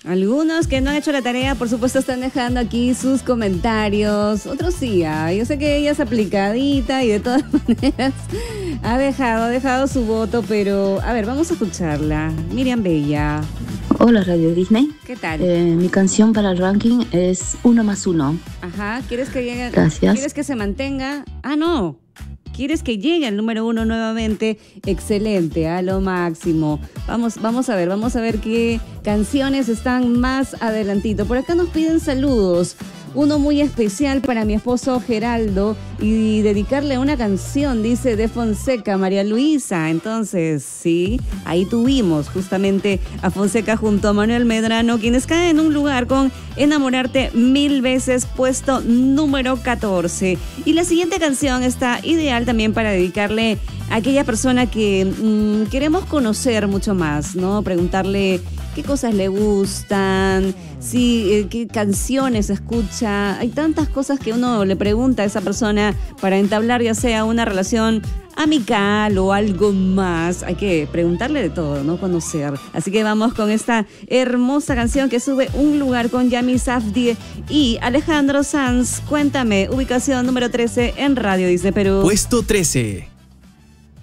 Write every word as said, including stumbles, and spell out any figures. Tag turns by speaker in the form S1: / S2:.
S1: Algunos que no han hecho la tarea, por supuesto, están dejando aquí sus comentarios. Otros sí, ah, yo sé que ella es aplicadita y de todas maneras ha dejado, ha dejado su voto, pero a ver, vamos a escucharla. Miriam Bella.
S2: Hola Radio Disney.
S1: ¿Qué tal?
S2: Eh, mi canción para el ranking es Uno más Uno.
S1: Ajá, ¿quieres que llegue?
S2: Gracias.
S1: ¿Quieres que se mantenga? Ah, no. ¿Quieres que llegue al número uno nuevamente? Excelente, a lo máximo. Vamos, vamos a ver, vamos a ver qué canciones están más adelantito. Por acá nos piden saludos. Uno muy especial para mi esposo Geraldo y dedicarle una canción, dice de Fonseca, María Luisa. Entonces, sí, ahí tuvimos justamente a Fonseca junto a Manuel Medrano, quienes caen en un lugar con Enamorarte Mil Veces, puesto número catorce. Y la siguiente canción está ideal también para dedicarle a aquella persona que mmm, queremos conocer mucho más, ¿no? Preguntarle qué cosas le gustan, sí, eh, qué canciones escucha. Hay tantas cosas que uno le pregunta a esa persona para entablar ya sea una relación amical o algo más. Hay que preguntarle de todo, ¿no? Conocer. Así que vamos con esta hermosa canción que sube un lugar con Yami Safdie y Alejandro Sanz. Cuéntame, ubicación número trece en Radio Disney Perú.
S3: Puesto trece.